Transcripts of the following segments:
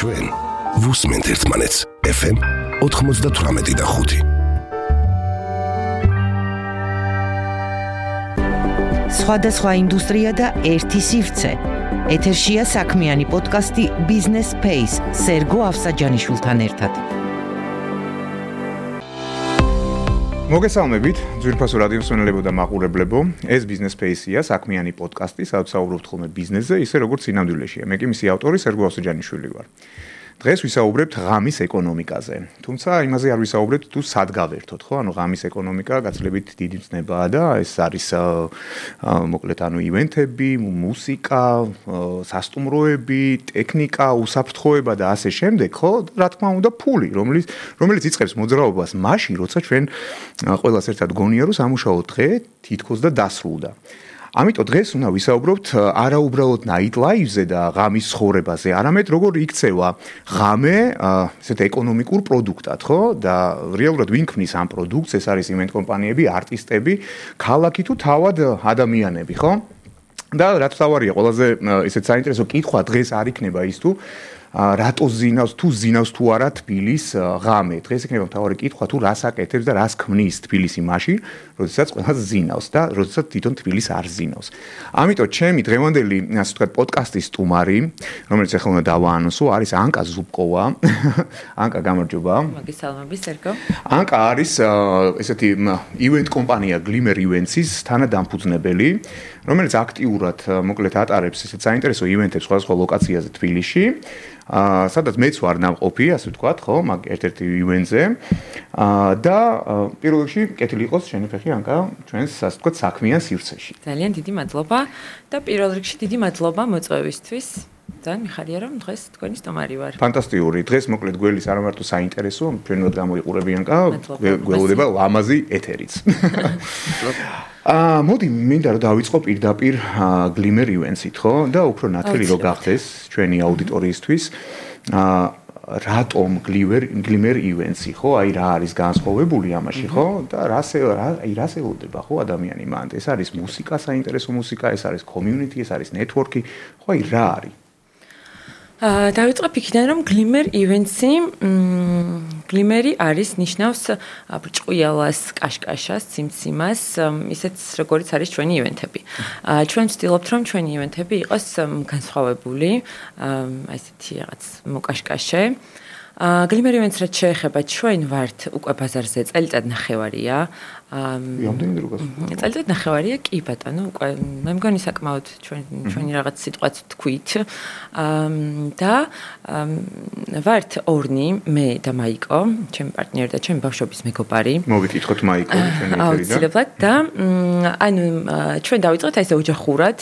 ჩვენ ვუსმენთ ერთმანეთს FM 98.5. სხვადასხვა ინდუსტრია და ერთი სივრცე. ეთერშია საქმიანი პოდკასტი Business Space სერგო ავსაჯანიშვილთან ერთად. მოგესალმებით, ძვირფასო რადიო მსმენელებო და მაყურებლებო. ეს Business Space-ია, საქმიანი პოდკასტი, სადაც საუბრობთ ხოლმე ბიზნესზე, ისე როგორც სინამდვილეშია. მე კი მისი ავტორი სერგო ავსაჯანიშვილი ვარ. დღეს ვისაუბრებთ ღამის ეკონომიკაზე. თუმცა იმაზე არ ვისაუბრებთ თუ სად გავერთოთ, ხო? ანუ ღამის ეკონომიკა გაცილებით დიდი ცნებაა და ეს არის მოკლედ ანუ ივენთები, მუსიკა, სასტუმროები, ტექნიკა, უსაფრთხოება და ასე შემდეგ, ხო? რა თქმა უნდა, ფული, რომელიც იწყებს მოძრაობას მაშინ, როცა ჩვენ ყველას ერთად გონია, რომ სამუშაო დღე თითქოს და დასრულდა. ამიტომ დღეს უნდა ვისაუბროთ არაუბრალოდ night life-ზე და ღამის ცხოვრებაზე, არამედ როგორ იქცევა ღამე ესეთ ეკონომიკურ პროდუქტად, ხო? და რეალურად ვინ ქმნის ამ პროდუქტს? ეს არის ივენთ კომპანიები, არტისტები, ქალაქი თუ თავად ადამიანები, ხო? და რაც თავარია, ყველაზე ესეთ საინტერესო კითხვა დღეს არ იქნება ის თუ რატო ზინავს თუ არა თბილის ღამე. დღეს იქნება მთავარი კითხვა თუ რას აკეთებს და რას ქმნის თბილისი მაშინ, როდესაც ყველას ზინავს და როდესაც თვითონ თბილისს არ ზინავს. ამიტომ ჩემი დღევანდელი, ასე ვთქვათ, პოდკასტის სტუმარი, რომელიც ახლა უნდა დავაანონსო, არის ანკა ზუბკოვა. ანკა, გამარჯობა. მოგესალმები, სერგო. ანკა არის ესეთი ივენთ კომპანია Glimmer Events-ის თანადამფუძნებელი, რომელიც აქტიურად მოკლედ ატარებს ესეთ საინტერესო ივენთებს სხვადასხვა ლოკაციაზე თბილისში. სადაც მეც ვარ ნამყოფი, ასე ვთქვათ, ხო, მაგ ერთ-ერთი ივენტზე. და პირველ რიგში კეთილი იყოს შენი ფეხი ანკა ჩვენს, ასე ვთქვათ, საქმიან სივრცეში. ძალიან დიდი მადლობა და პირველ რიგში დიდი მადლობა მოწვევისთვის. ძალიან მიხარია რომ დღეს თქვენი სტუმარი ვარ. ფანტასტიკური. დღეს მოკლედ გველის არა მარტო საინტერესო, ჩვენურად გამოიყურები ანკა, გველოდება ლამაზი ეთერიც. მოდი მინდა რომ დავიწყო პირდაპირ Glimmer Events-ით, ხო? და უფრო ნათელი რო გახდეს ჩვენი აუდიტორიისთვის. რატომ Glimmer Events-ი, ხო? აი რა არის განსხვავებული ამაში, ხო? და რას ელოდება, ხო, ადამიანი მანდ? ეს არის მუსიკა, საინტერესო მუსიკა, ეს არის community, ეს არის network-ი, ხო, აი რა არის? დავიწყებ იქიდან რომ Glimmer Events-ი Glimmer-ი არის ნიშნავს ბრჭყვიალას, კაშკაშას, ციმციმას, ისეთ როგორიც არის ჩვენი ივენთები. ჩვენ ვცდილობთ რომ ჩვენი ივენთები იყოს განსხვავებული, აი ესეთი რაღაც მოკაშკაშე. Glimmer Events რაც შეეხება ჩვენ ვართ უკვე ბაზარზე წელიწად ნახევარია. რამდენი დრო გასულა? წელიწად ნახევარია, კი ბატონო, უკვე მე მგონი საკმაოდ ჩვენი რაღაც სიტყვაც თქვით. და ვართ ორნი, მე და მაიკო, ჩემი პარტნიორი და ჩემი ბავშვობის მეგობარი. მოგიკითხოთ მაიკო ჩვენი ეთერიდან. აუცილებლად და ანუ ჩვენ დავიწყეთ აი ესე ოჯახურად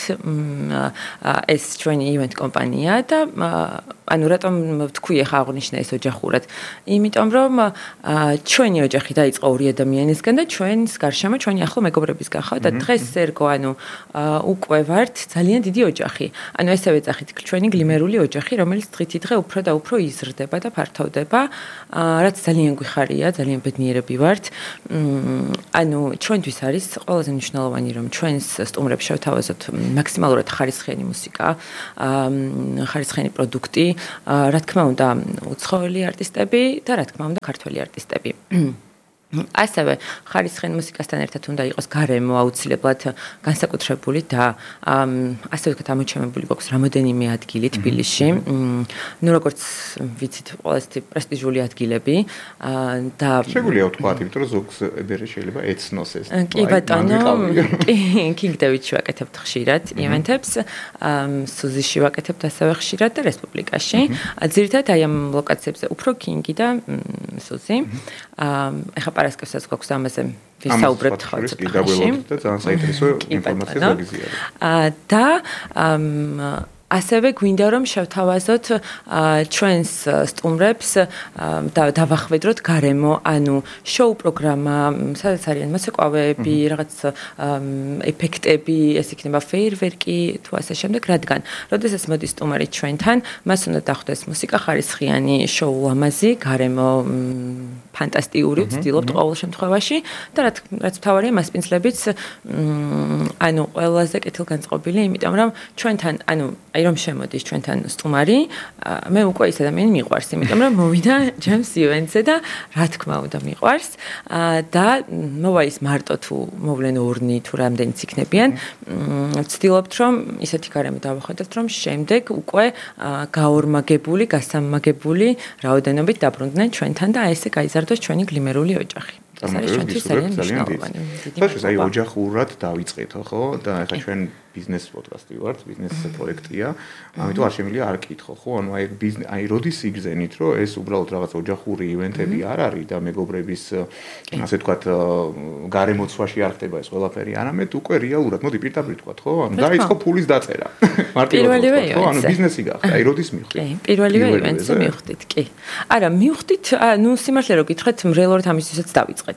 ეს ჩვენი ივენთ კომპანია და ანუ რატომ ვთქვი ახლა აღნიშნა ეს ოჯახურად? იმიტომ რომ ჩვენი ოჯახი დაიწყო ორი ადამიანისგან და ჩვენს გარშემო ჩვენი ახლო მეგობრებისგან ხო და დღეს სერგო ანუ უკვე ვართ ძალიან დიდი ოჯახი. ანუ ესე ვეძახით ჩვენი გლიმერული ოჯახი, რომელიც დღითიდღე უფრო და უფრო იზრდება და ფართოვდება, რაც ძალიან გვიხარია, ძალიან ბედნიერები ვართ. ანუ ჩვენთვის არის ყველაზე მნიშვნელოვანი რომ ჩვენს სტუმრებს შევთავაზოთ მაქსიმალურად ხარისხიანი მუსიკა, ხარისხიანი პროდუქტი, რა თქმა უნდა, უცხოელი არტისტები და რა თქმა უნდა, ქართველი არტისტები. ასევე ხარისხიანი მუსიკასთან ერთად უნდა იყოს გარემო აუცილებლად განსაკუთრებული და ასე ვთქვათ ამოჩემებული გვაქვს რამოდენიმე ადგილი თბილისში. ნუ როგორც ვიცით, ყველაზე პრესტიჟული ადგილები და შეგვიძლია ვთქვათ, იმიტომ რომ ზოგს ებერე შეიძლება ეცნოს ეს. კი ბატონო, King David-ში ვაკეთებთ ხშირად ივენთებს, სუზიში ვაკეთებთ ასევე ხშირად და რესპუბლიკაში. ძირითადად აი ამ ლოკაციებზე უფრო King-ი და სუზი. ეხლა პარასკევსაც გვაქვს ამაზე ვისაუბრებთ ხო ცოტა ხანში. და ძალიან საინტერესო ინფორმაცია დაგიზიარეთ. და ასევე გვინდა რომ შევთავაზოთ ჩვენს სტუმრებს და დავახვედროთ გარემო, ანუ შოუ პროგრამა, სადაც არიან მოცეკვავეები, რაღაც ეფექტები, ეს იქნება ფეიერვერკი თუ ასე შემდეგ, რადგან როდესაც მოდის სტუმარი ჩვენთან, მას უნდა დახვდეს მუსიკა ხარისხიანი, შოუ ლამაზი, გარემო ფანტასტიკური, ვცდილობთ ყოველ შემთხვევაში და რაც მთავარია მასპინძლებიც ანუ ყველაზე კეთილგანწყობილი, იმიტომ რომ ჩვენთან ანუ რომ შემოდის ჩვენთან სტუმარი, მე უკვე ის ადამიანი მიყვარს, იმიტომ რომ მოვიდა ჩემს ივენტზე და რა თქმა უნდა მიყვარს და მოვა ის მარტო თუ მოვლენ ორნი თუ რამდენიც იქნებიან, ვცდილობთ რომ ისეთი გარემო დავახვედროთ, რომ შემდეგ უკვე გაორმაგებული, გასამაგებული რაოდენობით დაბრუნდნენ ჩვენთან და ესე გაიზარდოს ჩვენი გლიმერული ოჯახი. ეს არის ჩვენთვის ძალიან მნიშვნელოვანი. თუმცა აი ოჯახურად დავიწყეთ ხო და ახლა ჩვენ ბიზნეს პოდკასტი ვართ, ბიზნეს პროექტია. ამიტომ არ შემიძლია არ კითხო, ხო? ანუ აი როდის იგრძენით, რომ ეს უბრალოდ რაღაც ოჯახური ივენტები არ არის და მეგობრების ასე ვთქვათ გარემოცვაში არ ხდება ეს ყველაფერი, არამედ უკვე რეალურად, მოდი პირდაპირ ვთქვათ, ხო? ანუ დაიწყო ფულის დაწერა. მარტივად ხო? ანუ ბიზნესი გახდა. აი როდის მივხვდით? კი, პირველივე ივენტზე მივხვდით, კი. არა, მივხვდით, ნუ სიმართლე რო გითხრათ, რეალურად ამისთვისაც დავიწყეთ.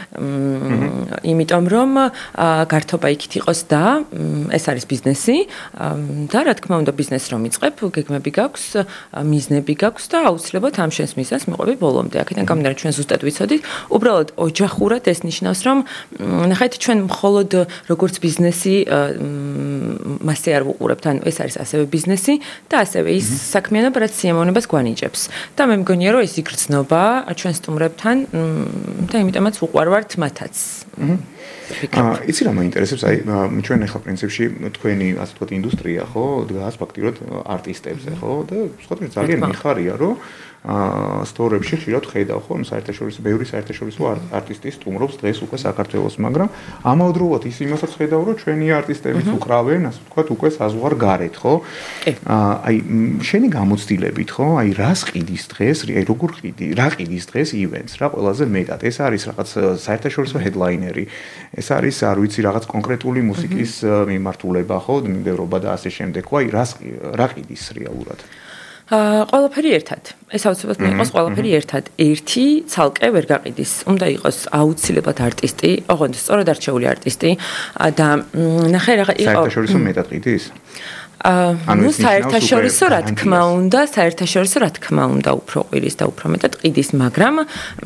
იმიტომ რომ გართობა იქით იყოს და ეს არის ბიზნესი და რა თქმა უნდა ბიზნესს რომ იწყებ, გეგმები გაქვს, მიზნები გაქვს და აუცილებლად ამ შენს მიზანს მივყვები ბოლომდე. აქედან გამომდინარე ჩვენ ზუსტად ვიცოდით, უბრალოდ ოჯახურად ეს ნიშნავს რომ ნახეთ ჩვენ მხოლოდ როგორც ბიზნესი მასე არ ვუყურებთ, ანუ ეს არის ასევე ბიზნესი და ასევე ის საქმიანობა, რაც სიამოვნებას გვანიჭებს. და მე მგონია რომ ეს იგრძნობა ჩვენ სტუმრებთან და იმიტომაც უყვარვართ მათაც. იცი რა მაინტერესებს, აი ჩვენ ახლა პრინციპში თქვენი ასე ვთქვათ ინდუსტრია ხო დგას ფაქტიურად არტისტებზე ხო და სხვათა ძალიან მიხარია რომ სტორებში ხშირად ხედავ ხო საერთაშორისო ბევრი საერთაშორისო არტისტი სტუმრობს დღეს უკვე საქართველოს, მაგრამ ამავდროულად ის იმასაც ხედავ რომ ჩვენი არტისტებიც უკრავენ ასე ვთქვათ უკვე საზღვარ გარეთ ხო აი შენი გამოცდილებით ხო აი რას ყიდის დღეს აი როგორ ყიდი რა ყიდის დღეს ივენტს რა ყველაზე მეტად ეს არის რაღაც საერთაშორისო ჰედლაინერი ეს არის არ ვიცი რაღაც კონკრეტული მუსიკის მიმართულება ხო მიმდევრობა და ასე შემდეგ ხო აი რა ყიდის რეალურად ყველაფერი ერთად. ეს აუცილებლად იყოს ყველაფერი ერთად. ერთი ცალკე ვერ გაყიდის. უნდა იყოს აუცილებლად არტისტი, ოღონდ სწორად არჩეული არტისტი და ნახე რა იყო საერთაშორისო მეტად ყიდის? ანუ საერთაშორისო რა თქმა უნდა უფრო ყვირის და უფრო მეტად ყიდის, მაგრამ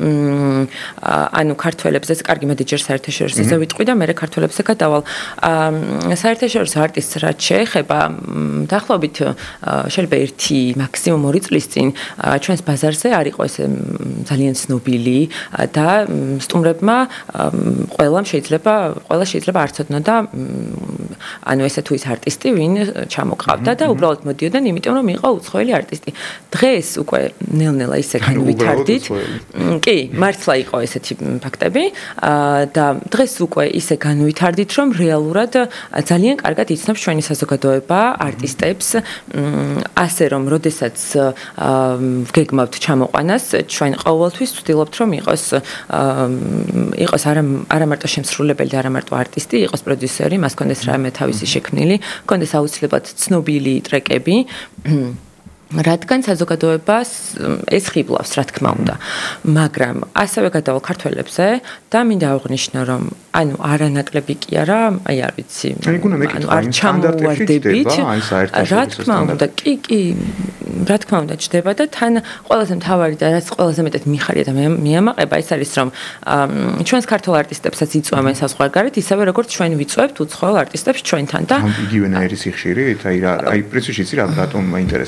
ანუ ქართველებზეც კარგი მედიჯერ საერთაშორისოზე ვიტყვი და მე ქართველებზე გადავალ. საერთაშორისო არტისტს რაც შეეხება, დაახლოებით შეიძლება 1 მაქსიმუმ 2 წლის წინ ჩვენს ბაზარზე არ იყო ეს ძალიან ცნობილი და სტუმრებმა ყველა შეიძლება არ ცოდნა და ანუ ესე თუ ის არტისტი ვინ ჩამოყავდა და უბრალოდ მოდიოდნენ, იმიტომ რომ იყო უცხოელი არტისტი. დღეს უკვე ნელ-ნელა ისე განვითარდით. კი, მართლა იყო ესეთი ფაქტები და დღეს უკვე ისე განვითარდით, რომ რეალურად ძალიან კარგად იცნობს ჩვენი საზოგადოება არტისტებს, ასე რომ როდესაც ვგეგმავთ ჩამოყვანას, ჩვენ ყოველთვის ვცდილობთ რომ იყოს არა მარტო შემსრულებელი და არა მარტო არტისტი, იყოს პროდიუსერი, მას კონდეს რამე თავისი შექმნილი, კონდეს აუცილებლად ცნობილი ტრეკები, რადგან საზოგადოებას ეს ხიბლავს, რა თქმა უნდა. მაგრამ ასევე გადავალ ქართველებზე და მინდა აღვნიშნო, რომ ანუ არანაკლები კი არა, აი არ ვიცი. ანუ არ ჩამოვარდებით. რა თქმა უნდა, კი, რა თქმა უნდა ჩდება და თან ყველაზე მთავარი და რაც ყველაზე მეტად მიხარია და მიამაყება ის არის, რომ ჩვენს ქართულ არტისტებსაც იწვევენ საზღვარგარეთ, ისევე როგორც ჩვენ ვიწვევთ უცხოელ არტისტებს ჩვენთან და იგივენაირი სიხშირით, აი პრინციპში იცი რა რატომ მაინტერესებს